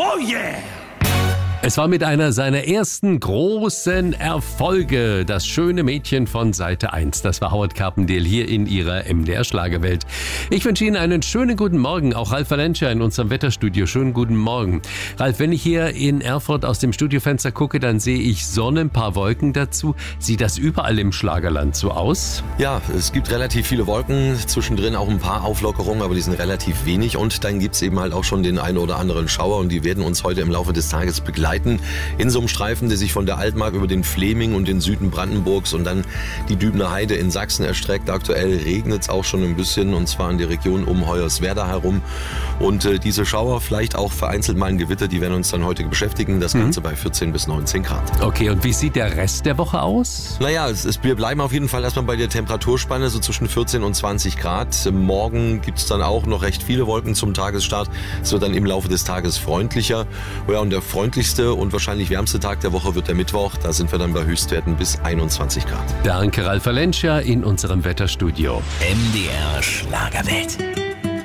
Oh yeah! Es war mit einer seiner ersten großen Erfolge das schöne Mädchen von Seite 1. Das war Howard Carpendale hier in ihrer MDR-Schlagerwelt. Ich wünsche Ihnen einen schönen guten Morgen. Auch Ralf Valencia in unserem Wetterstudio. Schönen guten Morgen. Ralf, wenn ich hier in Erfurt aus dem Studiofenster gucke, dann sehe ich Sonne, ein paar Wolken dazu. Sieht das überall im Schlagerland so aus? Ja, es gibt relativ viele Wolken, zwischendrin auch ein paar Auflockerungen, aber die sind relativ wenig. Und dann gibt's eben halt auch schon den einen oder anderen Schauer und die werden uns heute im Laufe des Tages begleiten. In so einem Streifen, der sich von der Altmark über den Fläming und den Süden Brandenburgs und dann die Dübener Heide in Sachsen erstreckt. Aktuell regnet es auch schon ein bisschen und zwar in der Region um Hoyerswerda herum. Und diese Schauer, vielleicht auch vereinzelt mal ein Gewitter, die werden uns dann heute beschäftigen. Das Ganze bei 14 bis 19 Grad. Okay, und wie sieht der Rest der Woche aus? Naja, wir bleiben auf jeden Fall erstmal bei der Temperaturspanne, so zwischen 14 und 20 Grad. Morgen gibt es dann auch noch recht viele Wolken zum Tagesstart. Es wird dann im Laufe des Tages freundlicher. Ja, und der freundlichste und wahrscheinlich wärmste Tag der Woche wird der Mittwoch. Da sind wir dann bei Höchstwerten bis 21 Grad. Danke, Ralf Valencia in unserem Wetterstudio. MDR Schlagerwelt.